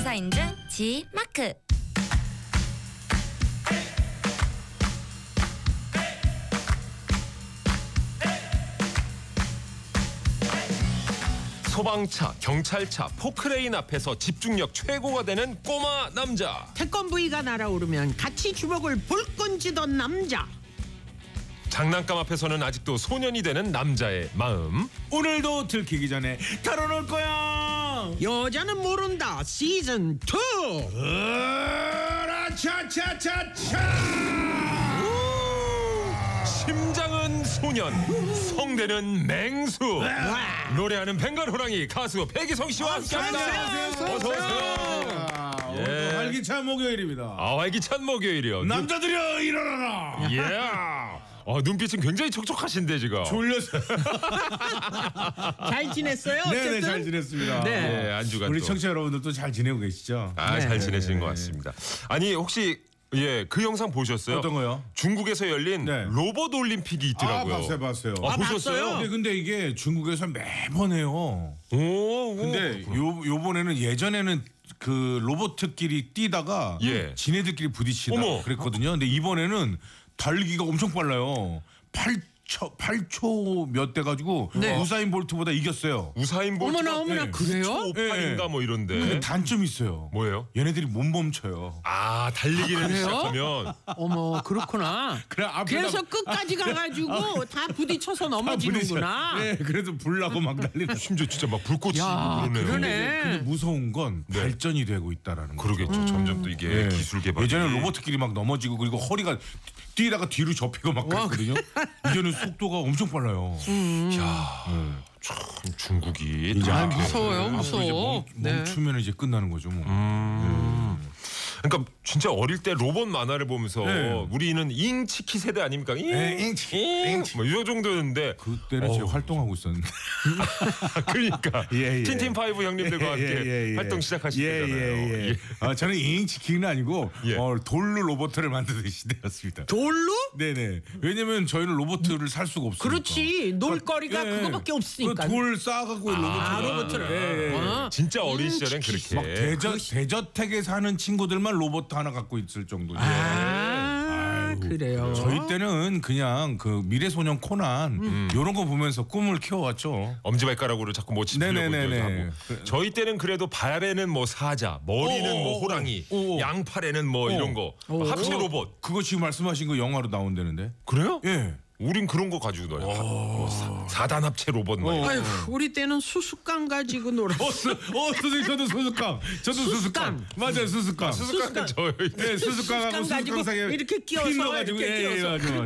주사 인증 G 마크. 소방차, 경찰차, 포크레인 앞에서 집중력 최고가 되는 꼬마 남자. 태권브이가 날아오르면 같이 주먹을 불끈 쥐던 남자. 장난감 앞에서는 아직도 소년이 되는 남자의 마음. 오늘도 들키기 전에 털어놓을 거야. 여자는 모른다 시즌 2. 라차차차차. 심장은 소년, 성대는 맹수. 노래하는 벵갈 호랑이 가수 백이성 씨와 함께합니다. 어서 오세요. 오늘 활기찬 목요일입니다. 활기찬 목요일이요. 남자들여 일어나라. 예. 눈빛은 굉장히 촉촉하신데 지금. 졸려서. 잘 지냈어요? 네네 어쨌든? 잘 지냈습니다. 네. 예, 안주가 우리 또. 청취자 여러분들도 잘 지내고 계시죠? 잘 지내시는 것 같습니다. 아니 혹시 그 영상 보셨어요? 어떤 거요? 중국에서 열린 네. 로봇 올림픽이 있더라고요. 봤어요. 보셨어요? 네, 근데 이게 중국에서 매번 해요. 근데 요번에는 예전에는 그 로봇끼리 뛰다가 예. 지네들끼리 부딪히다 어머. 그랬거든요. 근데 이번에는 달리기가 엄청 빨라요. 8초 몇 돼 가지고 네. 우사인 볼트보다 이겼어요. 우사인 볼트가 어머나 네. 그래요? 9.58인가 뭐 이런데. 근데 단점이 있어요. 뭐예요? 얘네들이 못 멈춰요. 달리기를 그래요? 시작하면 어머 그렇구나. 그래, 그래서 끝까지 가가지고 다 부딪혀서 넘어지는구나. 네, 그래도 불나고 막 난리나. 심지어 진짜 막 불꽃이 야, 오르네요. 그러네. 근데 무서운 건 네. 발전이 되고 있다라는 거죠. 그러겠죠. 점점 또 이게 네. 기술 개발. 예전에 로봇끼리 막 넘어지고 그리고 허리가 뛰다가 뒤로 접히고 막 그랬거든요. 이제는 속도가 엄청 빨라요. 참 중국이 이제 무서워요, 앞으로 이제 무서워. 네. 멈추면 이제 끝나는 거죠. 뭐. 그러니까 진짜 어릴 때 로봇 만화를 보면서 네. 우리는 잉치키 세대 아닙니까? 네, 잉치키. 뭐이 정도였는데 그때는 제가 활동하고 있었는데. 그러니까 예, 예. 틴틴파이브 형님들과 함께 활동 시작하실 때잖아요. 예. 저는 잉치키는 아니고 예. 돌로 로봇을 만드는 시대였습니다. 돌로? 네네. 왜냐면 저희는 로봇을 살 수가 없으니까. 그렇지. 놀거리가 예. 그거밖에 없으니까. 그돌 쌓아갖고 로봇을. 예. 진짜 어린 시절엔 잉치키. 그렇게. 막 대저택에 사는 친구들만 로봇 하나 갖고 있을 정도죠. 그래요. 저희 때는 그냥 그 미래소년 코난 이런 거 보면서 꿈을 키워왔죠. 엄지발가락으로 자꾸 뭐 짚으려고 네네네네. 하고. 저희 때는 그래도 발에는 뭐 사자, 머리는 뭐 호랑이, 양팔에는 뭐 이런 거 합체 로봇. 그거 지금 말씀하신 거 영화로 나온다는데? 그래요? 예. 우린 그런 거 가지고 놀아요. 사단 합체 로봇 말이야. 아유, 우리 때는 수수깡 가지고 놀았어. 선생님 저도 수수깡. 수수깡. 맞아요, 수수깡. 수수깡은 저희 네, 수수깡하고 수수깡 가지고 수수깡 사이에 이렇게 끼워서 핀 넣어가지고 이렇게 끼워서. 맞아.